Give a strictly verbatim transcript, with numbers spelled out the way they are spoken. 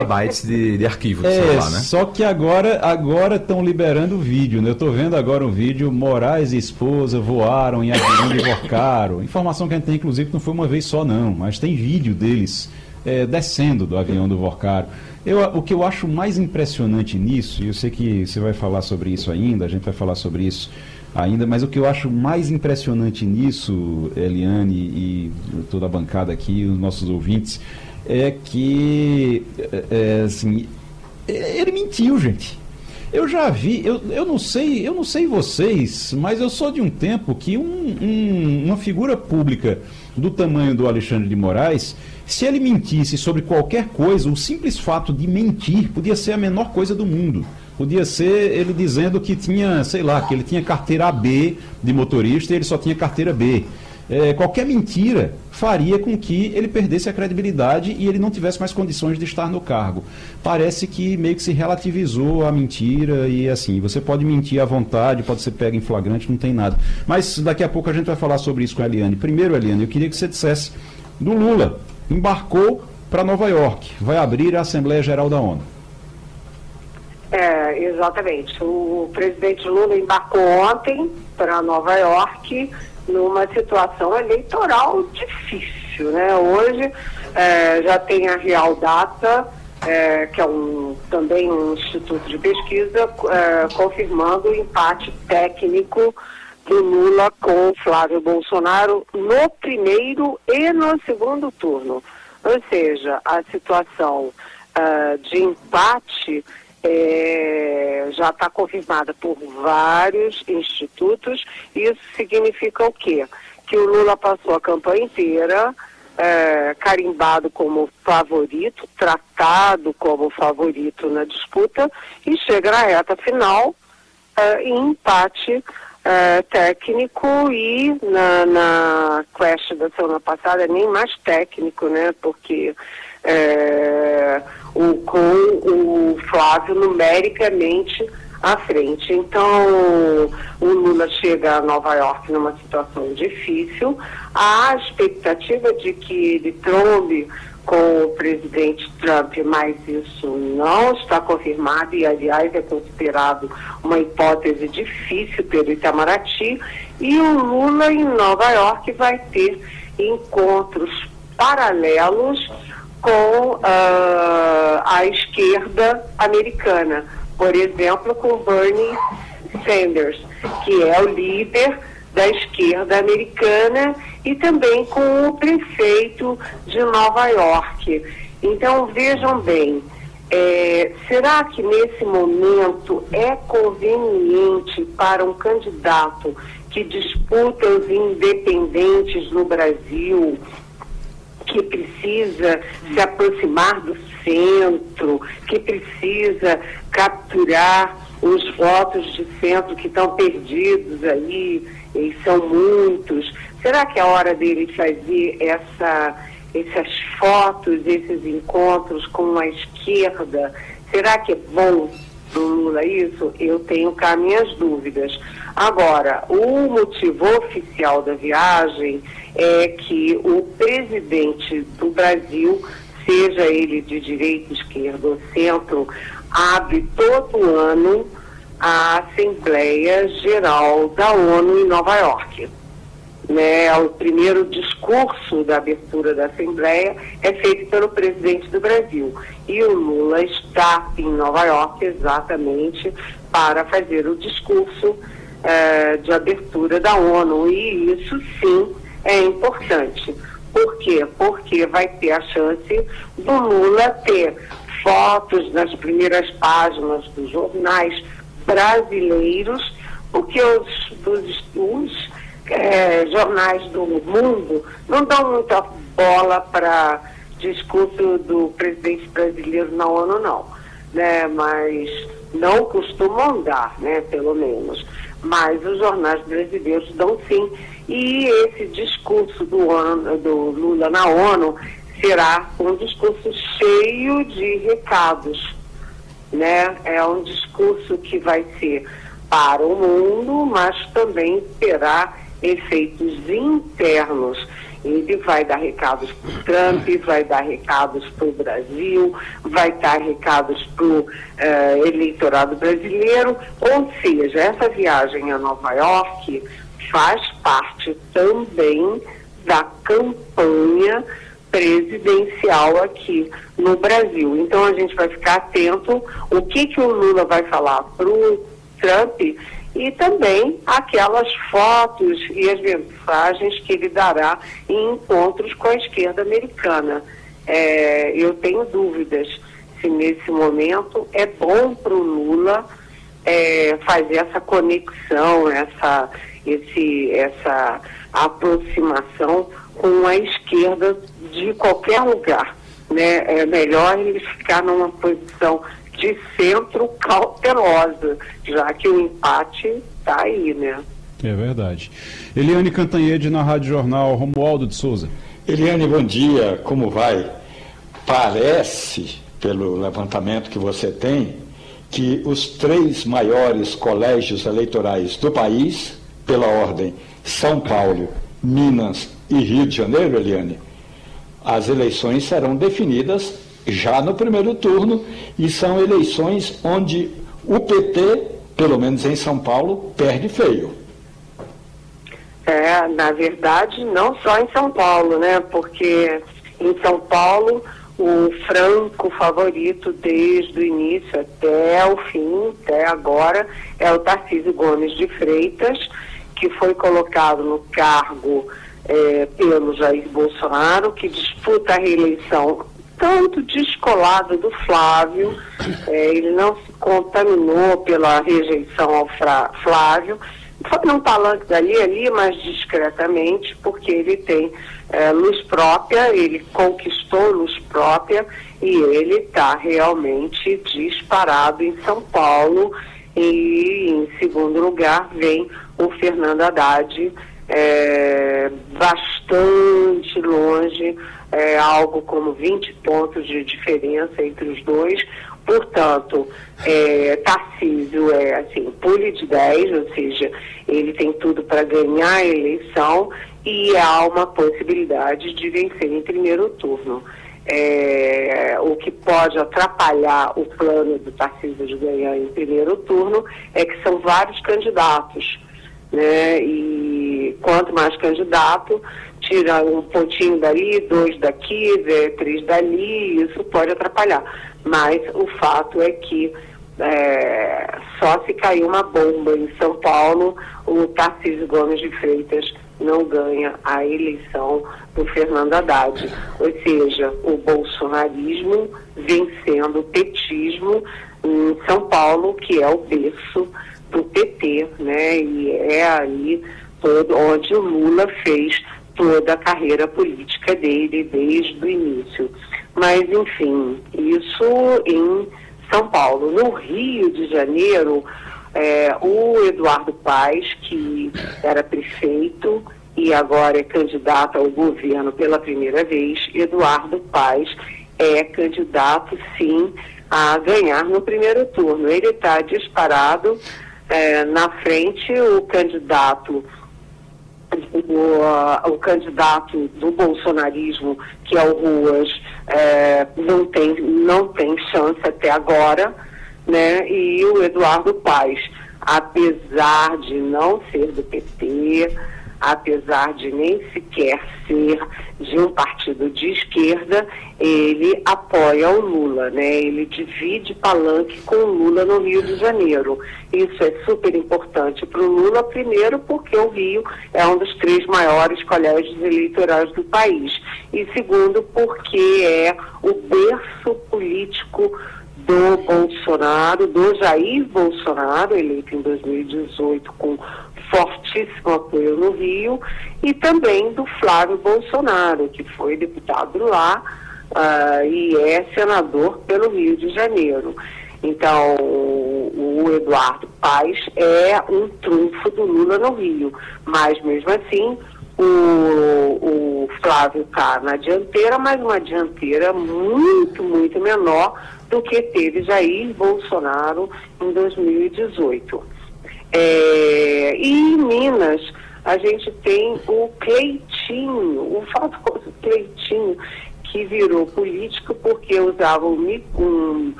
bytes de, de arquivo do É, celular, né? só que agora agora estão liberando o vídeo, né? Eu estou vendo agora um vídeo, Moraes e esposa voaram em avião de Vocaro. Informação que a gente tem, inclusive, que não foi uma vez só não, mas tem vídeo deles é, descendo do avião do Vocaro. Eu, o que eu acho mais impressionante nisso, e eu sei que você vai falar sobre isso ainda, a gente vai falar sobre isso ainda, mas o que eu acho mais impressionante nisso, Eliane e toda a bancada aqui, os nossos ouvintes, é que, é, assim, ele mentiu, gente. Eu já vi, eu, eu não sei, eu não sei vocês, mas eu sou de um tempo que um, um, uma figura pública do tamanho do Alexandre de Moraes, se ele mentisse sobre qualquer coisa, o simples fato de mentir podia ser a menor coisa do mundo. Podia ser ele dizendo que tinha, sei lá, que ele tinha carteira A B de motorista e ele só tinha carteira B. É, qualquer mentira faria com que ele perdesse a credibilidade e ele não tivesse mais condições de estar no cargo. Parece que meio que se relativizou a mentira e assim, você pode mentir à vontade, pode ser pego em flagrante, não tem nada. Mas daqui a pouco a gente vai falar sobre isso com a Eliane. Primeiro, Eliane, eu queria que você dissesse do Lula, embarcou para Nova York, vai abrir a Assembleia Geral da ONU. É, exatamente. O presidente Lula embarcou ontem para Nova York numa situação eleitoral difícil, né? Hoje é, já tem a Real Data, é, que é um, também um instituto de pesquisa, é, confirmando o empate técnico do Lula com Flávio Bolsonaro no primeiro e no segundo turno. Ou seja, a situação uh, de empate É, já está confirmada por vários institutos. Isso significa o quê? Que o Lula passou a campanha inteira é, carimbado como favorito, tratado como favorito na disputa e chega na reta final é, em empate é, técnico e na, na quest da semana passada nem mais técnico, né? Porque é, o, com o Flávio numericamente à frente. Então, o Lula chega a Nova York numa situação difícil. Há a expectativa de que ele trombe com o presidente Trump, mas isso não está confirmado e, aliás, é considerado uma hipótese difícil pelo Itamaraty. E o Lula em Nova York vai ter encontros paralelos com uh, a esquerda americana, por exemplo, com Bernie Sanders, que é o líder da esquerda americana, e também com o prefeito de Nova York. Então, vejam bem, é, será que nesse momento é conveniente para um candidato que disputa os independentes no Brasil, que precisa se aproximar do centro, que precisa capturar os votos de centro que estão perdidos aí, e são muitos? Será que é a hora dele fazer essa, essas fotos, esses encontros com a esquerda? Será que é bom do Lula isso? Eu tenho cá minhas dúvidas. Agora, o motivo oficial da viagem é que o presidente do Brasil, seja ele de direita, esquerda ou centro, abre todo ano a Assembleia Geral da ONU em Nova York. Né, o primeiro discurso da abertura da Assembleia é feito pelo presidente do Brasil. E o Lula está em Nova York exatamente para fazer o discurso eh, de abertura da ONU. E isso sim é importante. Por quê? Porque vai ter a chance do Lula ter fotos nas primeiras páginas dos jornais brasileiros, porque os, os, os É, jornais do mundo não dão muita bola para discurso do presidente brasileiro na ONU, não, né? Mas não costumam dar, né? Pelo menos. Mas os jornais brasileiros dão sim. E esse discurso do, ONU, do Lula na ONU será um discurso cheio de recados, né? É um discurso que vai ser para o mundo, mas também terá efeitos internos. Ele vai dar recados para o Trump, vai dar recados para o Brasil, vai dar recados para o uh, eleitorado brasileiro, ou seja, essa viagem a Nova York faz parte também da campanha presidencial aqui no Brasil. Então a gente vai ficar atento o que, que o Lula vai falar para o Trump e também aquelas fotos e as mensagens que ele dará em encontros com a esquerda americana. É, eu tenho dúvidas se nesse momento é bom para o Lula é, fazer essa conexão, essa, esse, essa aproximação com a esquerda de qualquer lugar, né? É melhor ele ficar numa posição de centro cautelosa, já que o empate está aí, né? É verdade. Eliane Cantanhede na Rádio Jornal, Romualdo de Souza. Eliane, bom dia, como vai? Parece, pelo levantamento que você tem, que os três maiores colégios eleitorais do país, pela ordem São Paulo, Minas e Rio de Janeiro, Eliane, as eleições serão definidas já no primeiro turno e são eleições onde o P T, pelo menos em São Paulo, perde feio. É, na verdade, não só em São Paulo, né? Porque em São Paulo o franco favorito desde o início até o fim, até agora, é o Tarcísio Gomes de Freitas, que foi colocado no cargo é, pelo Jair Bolsonaro, que disputa a reeleição tanto descolado do Flávio, é, ele não se contaminou pela rejeição ao Fra, Flávio, foi num palanque dali ali, mas discretamente, porque ele tem é, luz própria, ele conquistou luz própria e ele está realmente disparado em São Paulo. E em segundo lugar vem o Fernando Haddad, é, bastante longe, é, algo como vinte pontos de diferença entre os dois. Portanto, é, Tarcísio é assim, pule de dez, ou seja, ele tem tudo para ganhar a eleição e há uma possibilidade de vencer em primeiro turno. É, o que pode atrapalhar o plano do Tarcísio de ganhar em primeiro turno é que são vários candidatos, né? E quanto mais candidato, tira um pontinho dali, dois daqui, três dali, isso pode atrapalhar. Mas o fato é que é, só se cair uma bomba em São Paulo, o Tarcísio Gomes de Freitas não ganha a eleição do Fernando Haddad. Ou seja, o bolsonarismo vencendo o petismo em São Paulo, que é o berço do P T, né? E é ali todo, onde o Lula fez toda a carreira política dele desde o início. Mas, enfim, isso em São Paulo. No Rio de Janeiro, é, o Eduardo Paes, que era prefeito e agora é candidato ao governo pela primeira vez, Eduardo Paes é candidato, sim, a ganhar no primeiro turno. Ele está disparado é, na frente, o candidato O, uh, o candidato do bolsonarismo, que é o Ruas, é, não, tem, não tem chance até agora, né? E o Eduardo Paes, apesar de não ser do P T, apesar de nem sequer ser de um partido de esquerda, ele apoia o Lula, né? Ele divide palanque com o Lula no Rio de Janeiro. Isso é super importante para o Lula, primeiro porque o Rio é um dos três maiores colégios eleitorais do país, e segundo porque é o berço político do Bolsonaro, do Jair Bolsonaro, eleito em dois mil e dezoito com fortíssimo apoio no Rio, e também do Flávio Bolsonaro, que foi deputado lá uh, e é senador pelo Rio de Janeiro. Então, o, o Eduardo Paes é um trunfo do Lula no Rio, mas mesmo assim o, o Flávio está na dianteira, mas uma dianteira muito, muito menor do que teve Jair Bolsonaro em dois mil e dezoito. É, e em Minas, a gente tem o Cleitinho, o famoso Cleitinho, que virou político porque usava um, um